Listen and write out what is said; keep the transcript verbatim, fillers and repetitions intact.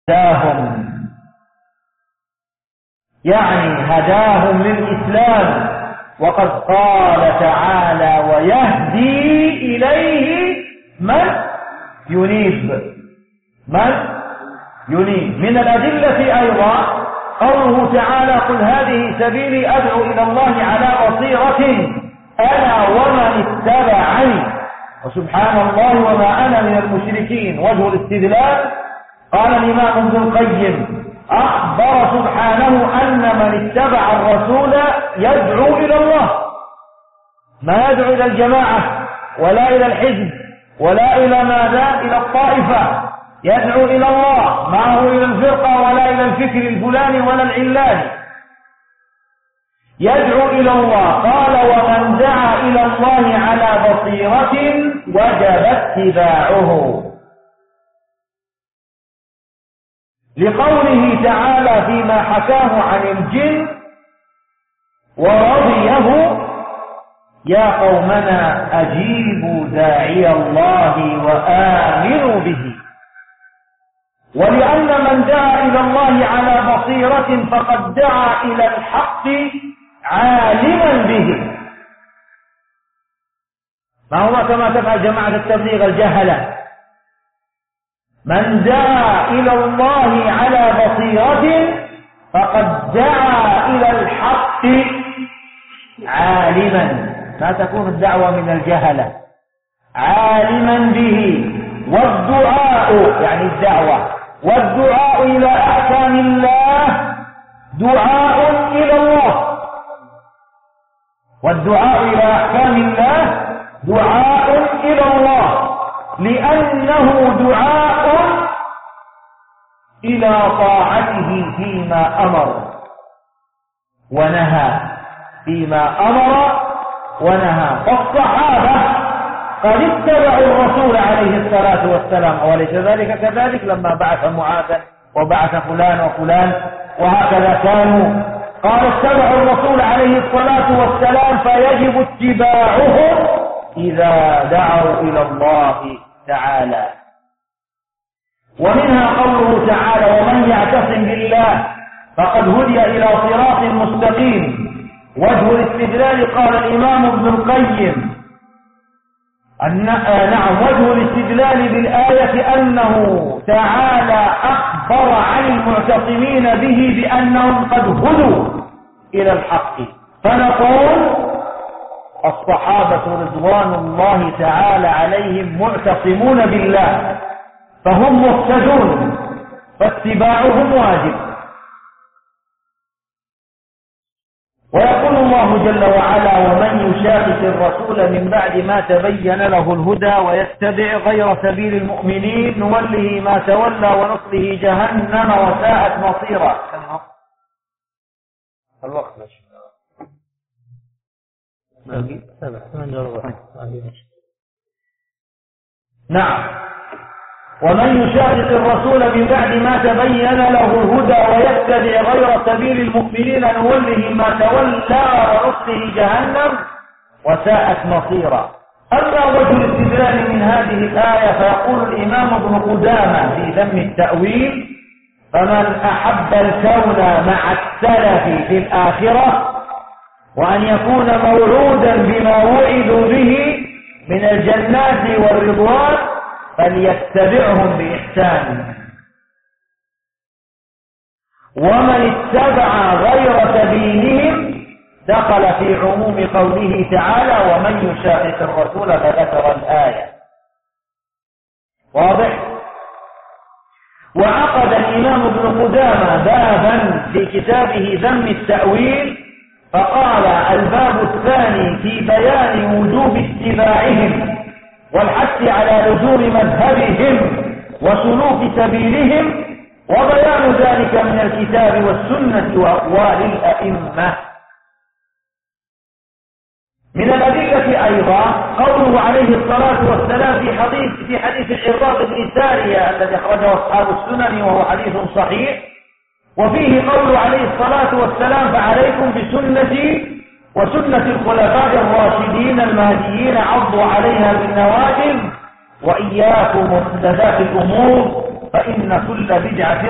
هداهم، يعني هداهم للإسلام. وقد قال تعالى ويهدي إليه من ينيب، من ينيب. من الأدلة أيضا قوله تعالى قل هذه سبيلي أدعو إلى الله على بصيرة أنا ومن اتبعني وسبحان الله وما أنا من المشركين. وجه الاستدلال قال الإمام ابن القيم أخبر سبحانه أن من اتبع الرسول يدعو إلى الله، ما يدعو إلى الجماعة ولا إلى الحزب ولا إلى ماذا إلى الطائفة، يدعو إلى الله، ما هو إلى الفرقة ولا إلى الفكر الفلاني ولا العلاني، يدعو إلى الله. قال ومن دعا إلى الله على بصيرة وجب اتباعه، لقوله تعالى فيما حكاه عن الجن ورضيه يا قومنا أجيبوا داعي الله وآمنوا به. ولأن من دعا إلى الله على بصيرة فقد دعا إلى الحق عالما به، ما هو كما تفعل جماعة التبليغ الجهلة. من دعا إلى الله على بصيرة فقد دعا إلى الحق عالما، ما تكون الدعوة من الجهلة، عالما به. والدعاء يعني الدعوة، والدعاء إلى أحكام الله دعاء إلى الله، والدعاء إلى أحكام الله دعاء إلى الله، لأنه دعاء إلى طاعته فيما أمر ونهى، فيما أمر ونهى. فالصحابة قد اتبعوا الرسول عليه الصلاة والسلام، وليس ذلك كذلك لما بعث معاذا وبعث فلان وفلان وهكذا كانوا. قال اتبعوا الرسول عليه الصلاة والسلام فيجب اتباعهم إذا دعوا إلى الله تعالى. ومنها قوله تعالى ومن يعتصم بالله فقد هدي إلى صراط مستقيم. وجه الاستدلال قال الإمام ابن القيم أن نعم وجه الاستدلال بالآية أنه تعالى أخبر عن المعتصمين به بأنهم قد هدوا إلى الحق، فنقول الصحابة رضوان الله تعالى عليهم معتصمون بالله فهم مهتدون، فاتباعهم واجب. ويقول الله جل وعلا ومن يشاقق الرسول من بعد ما تبين له الهدى ويتبع غير سبيل المؤمنين نوله ما تولى ونصله جهنم وساءت مصيرا. الوقت نعم. ومن يشاقق الرسول من بعد ما تبين له الهدى ويتبع غير سبيل المؤمنين نوله ما تولى ونصله جهنم وساءت مصيرا. أما وجه الاستدلال من هذه الآية فيقول الإمام ابن قدامة في ذم التأويل فمن أحب الكون مع السلف في الآخرة وأن يكون موعودا بما وعدوا به من الجنات والرضوان فليتبعهم بإحسان، ومن اتبع غير سبيلهم دخل في عموم قوله تعالى ومن يشاقق الرسول فذكر الآية. واضح؟ وعقد الإمام ابن قدامة بابا في كتابه ذم التأويل فقال الباب الثاني في بيان وجوب اتباعهم والحث على لزوم مذهبهم وسلوك سبيلهم وبيان ذلك من الكتاب والسنة وأقوال الأئمة. من الأدلة أيضا قوله عليه الصلاة والسلام في حديث في حديث العرباض بن سارية الذي أخرجه أصحاب السنن وهو حديث صحيح، وفيه قول عليه الصلاة والسلام فعليكم بسنتي وسنة الخلفاء الراشدين المهديين عضوا عليها بالنواجذ وإياكم محدثات الأمور فإن كل بدعة